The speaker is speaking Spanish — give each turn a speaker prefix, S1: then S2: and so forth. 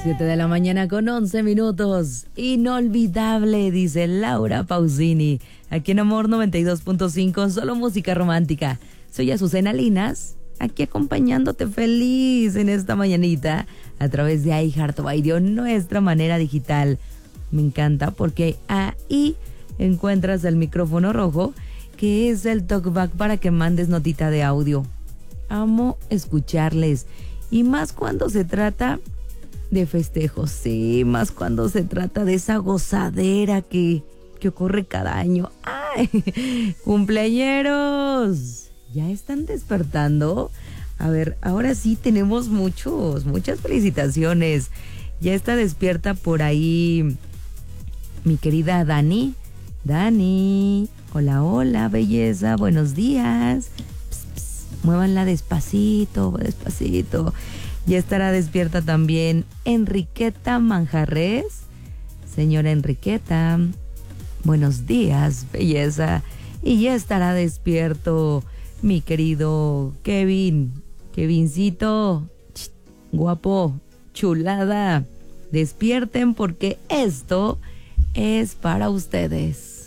S1: 7 de la mañana con 11 minutos. Inolvidable, dice Laura Pausini. Aquí en Amor 92.5, solo música romántica. Soy Azucena Linas, aquí acompañándote feliz en esta mañanita a través de iHeartRadio, nuestra manera digital. Me encanta porque ahí encuentras el micrófono rojo, que es el talkback para que mandes notita de audio. Amo escucharles, y más cuando se trata de festejos, sí, más cuando se trata de esa gozadera que ocurre cada año. ¡Ay! ¡Cumpleañeros! ¿Ya están despertando? A ver, ahora sí tenemos muchas felicitaciones. Ya está despierta por ahí mi querida Dani. Dani, hola, belleza, buenos días. Pss, pss, muévanla despacito. Ya estará despierta también Enriqueta Manjarres. Señora Enriqueta, buenos días, belleza. Y ya estará despierto mi querido Kevincito, guapo, chulada. Despierten porque esto es para ustedes.